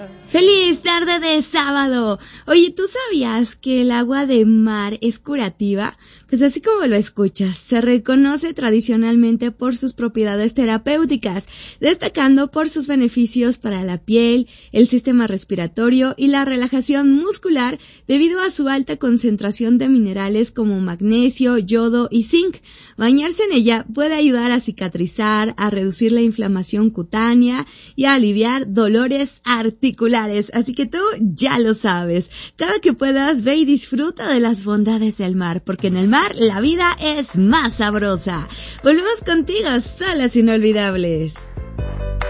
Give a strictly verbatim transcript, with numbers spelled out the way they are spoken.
¡Feliz tarde de sábado! Oye, ¿tú sabías que el agua de mar es curativa? Pues así como lo escuchas, se reconoce tradicionalmente por sus propiedades terapéuticas, destacando por sus beneficios para la piel, el sistema respiratorio y la relajación muscular debido a su alta concentración de minerales como magnesio, yodo y zinc. Bañarse en ella puede ayudar a cicatrizar, a reducir la inflamación cutánea y a aliviar dolores articulares. Así que tú ya lo sabes. Cada que puedas, ve y disfruta de las bondades del mar, porque en el mar la vida es más sabrosa. Volvemos contigo, Solas Inolvidables.